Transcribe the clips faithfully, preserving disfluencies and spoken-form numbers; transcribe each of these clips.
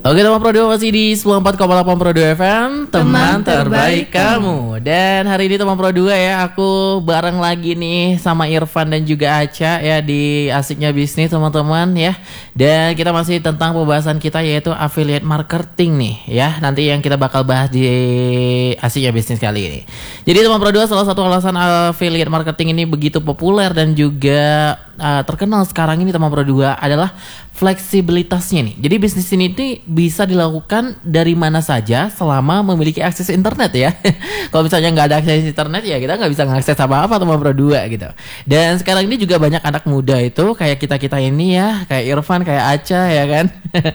Oke teman Pro dua masih di sembilan puluh empat koma delapan Pro dua F M, teman, teman terbaik kamu. Dan hari ini teman Pro dua ya, aku bareng lagi nih sama Irfan dan juga Aca ya di Asiknya Bisnis teman-teman ya. Dan kita masih tentang pembahasan kita yaitu affiliate marketing nih ya. Nanti yang kita bakal bahas di Asiknya Bisnis kali ini. Jadi teman Pro dua, salah satu alasan affiliate marketing ini begitu populer dan juga uh, terkenal sekarang ini teman Pro dua adalah fleksibilitasnya nih. Jadi bisnis ini tuh bisa dilakukan dari mana saja selama memiliki akses internet ya. Kalau misalnya nggak ada akses internet ya kita nggak bisa ngakses apa-apa teman Pro dua gitu. Dan sekarang ini juga banyak anak muda itu kayak kita-kita ini ya, kayak Irfan, kayak Aca ya kan.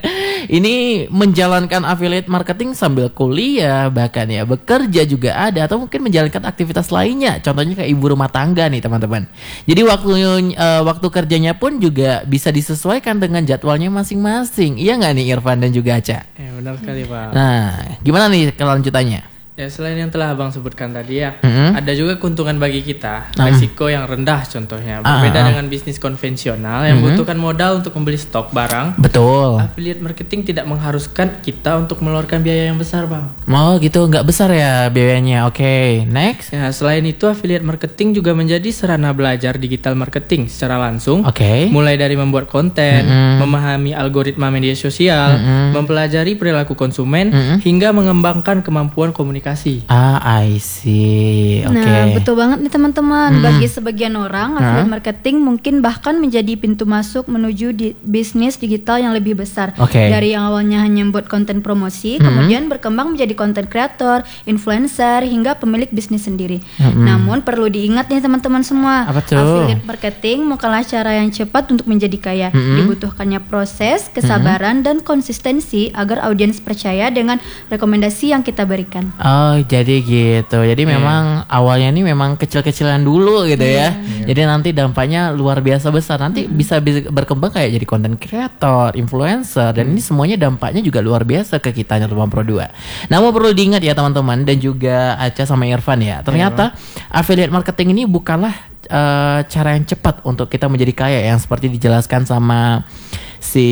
Ini menjalankan affiliate marketing sambil kuliah, bahkan ya bekerja juga ada, atau mungkin menjalankan aktivitas lainnya. Contohnya kayak ibu rumah tangga nih teman-teman. Jadi waktu uh, waktu kerjanya pun juga bisa disesuaikan dengan jadwalnya masing-masing. Iya nggak nih Irfan dan juga Aca? Ya benar sekali Pak. Nah, gimana nih kelanjutannya? Ya selain yang telah Abang sebutkan tadi ya, mm-hmm. ada juga keuntungan bagi kita, resiko yang rendah contohnya. Berbeda uh-huh. dengan bisnis konvensional yang mm-hmm. membutuhkan modal untuk membeli stok barang. Betul. Affiliate marketing tidak mengharuskan kita untuk mengeluarkan biaya yang besar, Bang. Oh gitu, nggak besar ya biayanya. Oke, okay. Next. Ya, selain itu affiliate marketing juga menjadi sarana belajar digital marketing secara langsung. Oke. Okay. Mulai dari membuat konten, mm-hmm. memahami algoritma media sosial, mm-hmm. mempelajari perilaku konsumen, mm-hmm. hingga mengembangkan kemampuan komunikasi. Ah, I see. Oke. Okay. Nah, betul banget nih teman-teman. Hmm. Bagi sebagian orang, affiliate huh? marketing mungkin bahkan menjadi pintu masuk menuju di bisnis digital yang lebih besar. Okay. Dari yang awalnya hanya membuat konten promosi, hmm. kemudian berkembang menjadi content creator, influencer, hingga pemilik bisnis sendiri. Hmm. Namun perlu diingat nih teman-teman semua, affiliate marketing bukanlah cara yang cepat untuk menjadi kaya. Hmm. Dibutuhkannya proses, kesabaran, hmm. dan konsistensi agar audiens percaya dengan rekomendasi yang kita berikan. Oh, jadi gitu. Jadi yeah. memang awalnya ini memang kecil-kecilan dulu gitu yeah. ya. Yeah. Jadi nanti dampaknya luar biasa besar. Nanti mm-hmm. bisa berkembang kayak jadi content creator, influencer, dan mm. ini semuanya dampaknya juga luar biasa ke kita teman Pro dua. Namun perlu diingat ya teman-teman dan juga Aca sama Irfan ya. Ternyata yeah. affiliate marketing ini bukanlah uh, cara yang cepat untuk kita menjadi kaya yang seperti dijelaskan sama si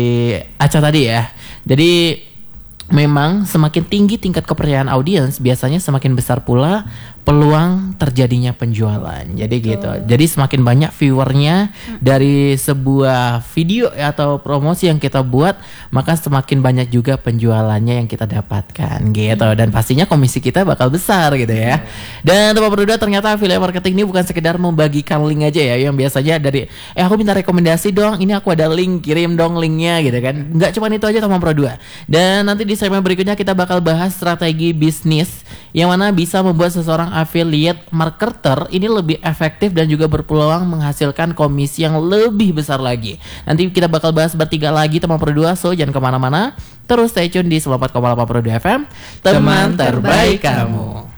Aca tadi ya. Jadi memang semakin tinggi tingkat kepercayaan audiens, biasanya semakin besar pula peluang terjadinya penjualan. Jadi Betul. gitu. Jadi semakin banyak viewernya dari sebuah video atau promosi yang kita buat, maka semakin banyak juga penjualannya yang kita dapatkan gitu. Dan pastinya komisi kita bakal besar gitu ya. Dan teman Pro dua, ternyata affiliate marketing ini bukan sekedar membagikan link aja ya, yang biasanya dari eh aku minta rekomendasi dong, ini aku ada link, kirim dong linknya gitu kan. Enggak cuma itu aja teman Pro dua. Dan nanti di segmen berikutnya kita bakal bahas strategi bisnis yang mana bisa membuat seseorang affiliate marketer ini lebih efektif dan juga berpeluang menghasilkan komisi yang lebih besar lagi. Nanti kita bakal bahas bertiga lagi teman Pro dua, so jangan kemana-mana, terus stay tune di sembilan puluh empat koma delapan Pro dua F M, teman terbaik kamu.